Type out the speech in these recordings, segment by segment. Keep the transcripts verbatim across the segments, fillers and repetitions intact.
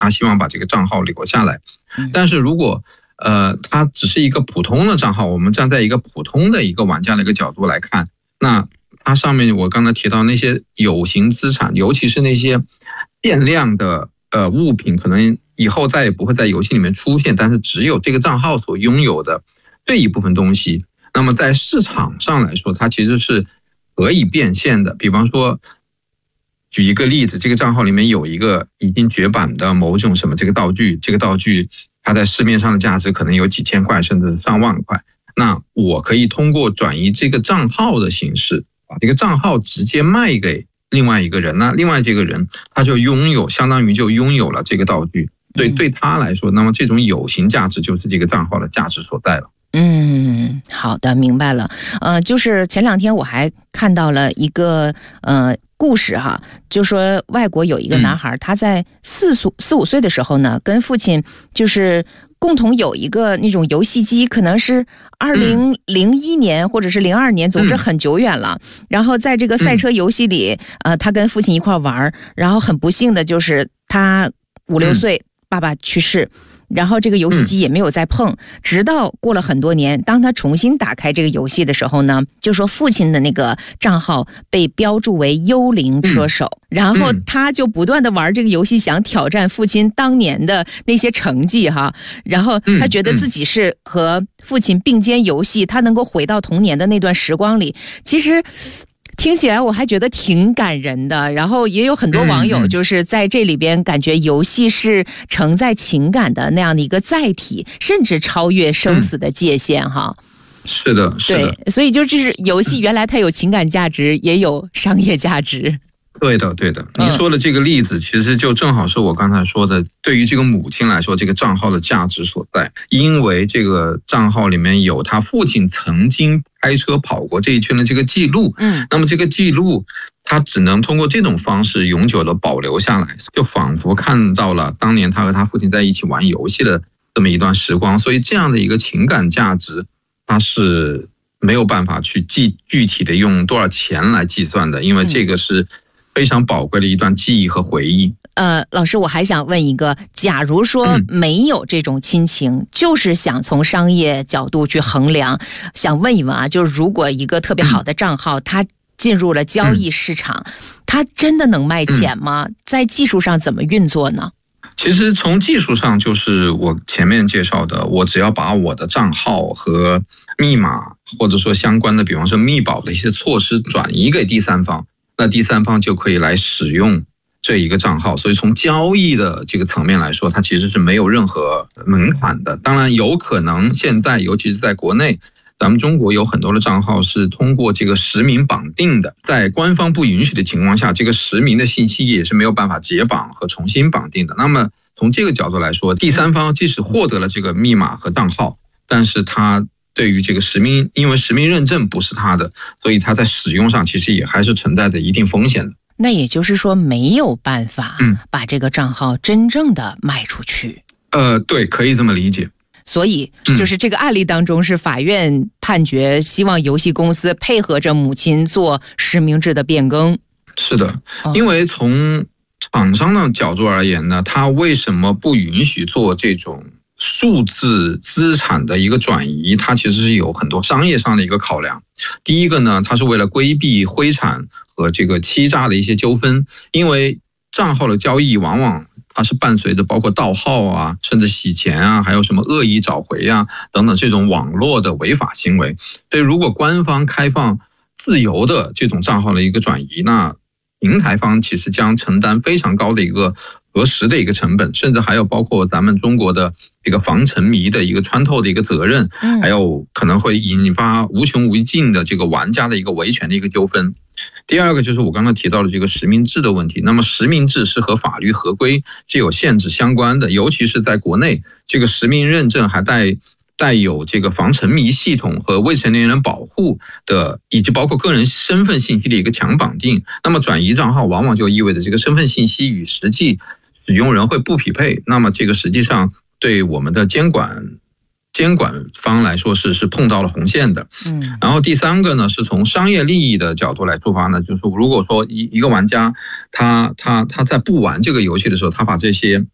他希望把这个账号留下来。但是如果呃他只是一个普通的账号，我们站在一个普通的一个玩家的一个角度来看，那它上面我刚才提到那些有形资产，尤其是那些变量的呃物品，可能以后再也不会在游戏里面出现，但是只有这个账号所拥有的这一部分东西，那么在市场上来说，它其实是可以变现的。比方说，举一个例子，这个账号里面有一个已经绝版的某种什么这个道具，这个道具它在市面上的价值可能有几千块甚至上万块，那我可以通过转移这个账号的形式，把这个账号直接卖给另外一个人，那另外这个人他就拥有，相当于就拥有了这个道具，所以对他来说，那么这种有形价值就是这个账号的价值所在了。 嗯，好的，明白了。呃，就是前两天我还看到了一个呃故事哈，就说外国有一个男孩，他在四岁四五岁的时候呢，跟父亲就是共同有一个那种游戏机，可能是二零零一年或者是零二年，总之很久远了。然后在这个赛车游戏里，呃，他跟父亲一块玩，然后很不幸的就是他五六岁，爸爸去世。然后这个游戏机也没有再碰，直到过了很多年，当他重新打开这个游戏的时候呢，就说父亲的那个账号被标注为幽灵车手，然后他就不断的玩这个游戏，想挑战父亲当年的那些成绩哈，然后他觉得自己是和父亲并肩游戏，他能够回到童年的那段时光里。其实听起来我还觉得挺感人的，然后也有很多网友就是在这里边感觉游戏是承载情感的那样的一个载体，甚至超越生死的界限哈。 是的，是的。 对，所以就是游戏原来它有情感价值，也有商业价值。 对的，对的。您说的这个例子，其实就正好是我刚才说的，对于这个母亲来说，这个账号的价值所在，因为这个账号里面有他父亲曾经开车跑过这一圈的这个记录，嗯，那么这个记录，他只能通过这种方式永久的保留下来，就仿佛看到了当年他和他父亲在一起玩游戏的这么一段时光，所以这样的一个情感价值，它是没有办法去计具体的用多少钱来计算的，因为这个是非常宝贵的一段记忆和回忆。 呃，老师，我还想问一个，假如说没有这种亲情，嗯、就是想从商业角度去衡量，想问一问啊，就是如果一个特别好的账号，嗯、它进入了交易市场，嗯、它真的能卖钱吗？嗯、在技术上怎么运作呢？ 其实从技术上就是我前面介绍的，我只要把我的账号和密码或者说相关的，比方说密保的一些措施转移给第三方，那第三方就可以来使用这一个账号。所以从交易的这个层面来说，它其实是没有任何门槛的。当然有可能现在尤其是在国内，咱们中国有很多的账号是通过这个实名绑定的，在官方不允许的情况下，这个实名的信息也是没有办法解绑和重新绑定的。那么从这个角度来说，第三方即使获得了这个密码和账号，但是他对于这个实名，因为实名认证不是他的，所以他在使用上其实也还是存在着一定风险的。 那也就是说没有办法把这个账号真正的卖出去。 嗯、呃，对，可以这么理解。 所以就是这个案例当中是法院判决希望游戏公司配合着母亲做实名制的变更。 是的，因为从厂商的角度而言呢，他为什么不允许做这种数字资产的一个转移，它其实是有很多商业上的一个考量。第一个呢，它是为了规避灰产和这个欺诈的一些纠纷，因为账号的交易往往它是伴随着包括盗号啊，甚至洗钱啊，还有什么恶意找回啊等等这种网络的违法行为。所以如果官方开放自由的这种账号的一个转移，那平台方其实将承担非常高的一个核实的一个成本，甚至还有包括咱们中国的一个防沉迷的一个穿透的一个责任，还有可能会引发无穷无尽的这个玩家的一个维权的一个纠纷。第二个就是我刚刚提到的这个实名制的问题，那么实名制是和法律合规是有限制相关的，尤其是在国内，这个实名认证还带带有这个防沉迷系统和未成年人保护的，以及包括个人身份信息的一个强绑定。那么转移账号往往就意味着这个身份信息与实际使用人会不匹配，那么这个实际上对我们的监管监管方来说是是碰到了红线的。嗯，然后第三个呢，是从商业利益的角度来出发呢，就是如果说一一个玩家他他他在不玩这个游戏的时候，他把这些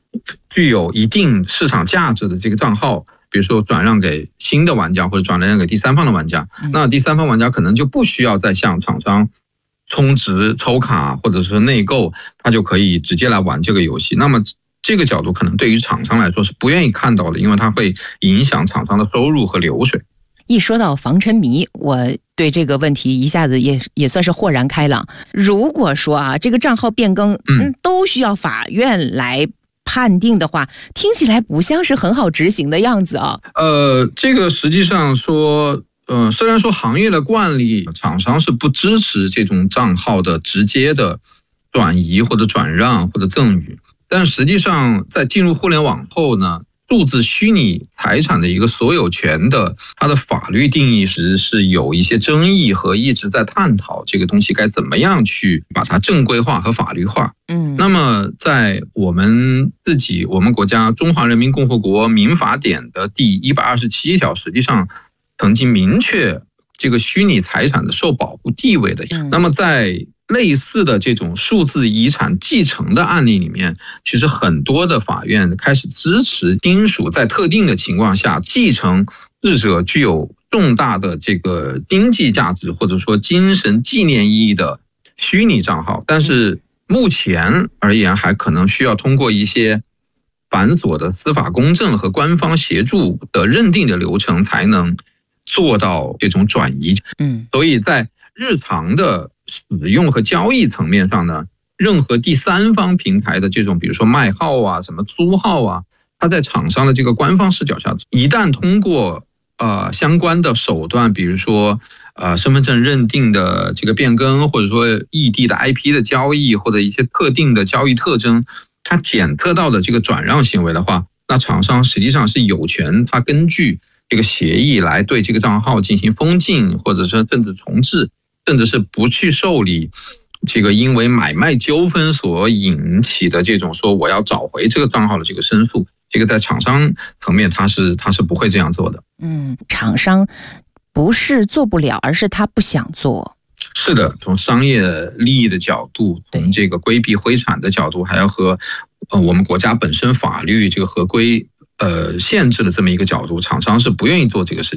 具有一定市场价值的这个账号，比如说转让给新的玩家或者转让给第三方的玩家，那第三方玩家可能就不需要再向厂商充值抽卡或者是内购，他就可以直接来玩这个游戏。那么这个角度可能对于厂商来说是不愿意看到的，因为它会影响厂商的收入和流水。 一说到防沉迷，我对这个问题一下子也也算是豁然开朗。如果说啊，这个账号变更嗯都需要法院来判定的话，听起来不像是很好执行的样子啊。 呃，这个实际上说，呃，虽然说行业的惯例，厂商是不支持这种账号的直接的转移或者转让或者赠与，但实际上在进入互联网后呢，数字虚拟财产的一个所有权的它的法律定义时是有一些争议和一直在探讨这个东西该怎么样去把它正规化和法律化。 嗯， 那么在我们自己我们国家中华人民共和国民法典的第一百二十七条，实际上曾经明确这个虚拟财产的受保护地位的。那么在类似的这种数字遗产继承的案例里面，其实很多的法院开始支持亲属在特定的情况下继承逝者具有重大的这个经济价值或者说精神纪念意义的虚拟账号，但是目前而言还可能需要通过一些繁琐的司法公证和官方协助的认定的流程才能做到这种转移。 嗯， 所以在日常的使用和交易层面上呢，任何第三方平台的这种比如说卖号啊什么租号啊，它在厂商的这个官方视角下，一旦通过呃相关的手段，比如说呃身份证认定的这个变更，或者说异地的 I P 的交易，或者一些特定的交易特征，它检测到的这个转让行为的话，那厂商实际上是有权它根据这个协议来对这个账号进行封禁，或者说甚至重置，甚至是不去受理这个因为买卖纠纷所引起的这种说我要找回这个账号的这个申诉，这个在厂商层面他是他是不会这样做的。 嗯，厂商不是做不了，而是他不想做。 是的，从商业利益的角度，从这个规避灰产的角度，还要和呃我们国家本身法律这个合规呃限制的这么一个角度，厂商是不愿意做这个事情。